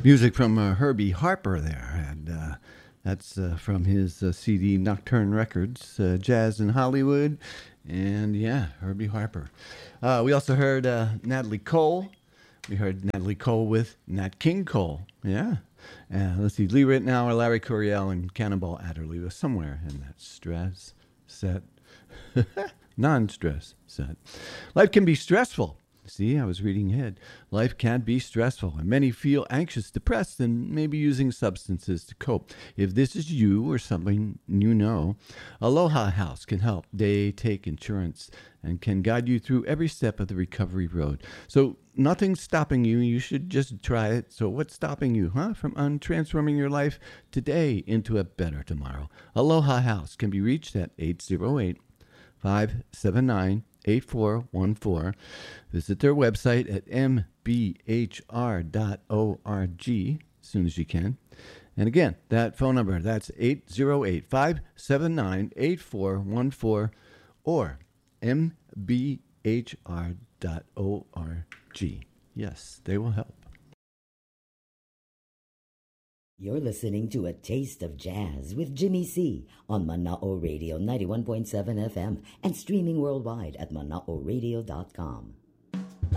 Music from Herbie Harper there, and that's from his CD Nocturne Records, Jazz in Hollywood, and yeah, Herbie Harper. We also heard Natalie Cole. We heard Natalie Cole with Nat King Cole, yeah. Let's see, Lee Ritenour, Larry Coryell, and Cannonball Adderley was somewhere in that stress set. Non-stress set. Life can be stressful. See, I was reading ahead. Life can be stressful, and many feel anxious, depressed, and maybe using substances to cope. If this is you or something you know, Aloha House can help. They take insurance and can guide you through every step of the recovery road. So nothing's stopping you. You should just try it. So what's stopping you, from transforming your life today into a better tomorrow? Aloha House can be reached at 808-579-8414. Visit their website at mbhr.org as soon as you can. And again, that phone number, that's 808-579-8414 or mbhr.org. Yes, they will help. You're listening to A Taste of Jazz with Jimmy C. on Mana'o Radio 91.7 FM and streaming worldwide at mana'oradio.com.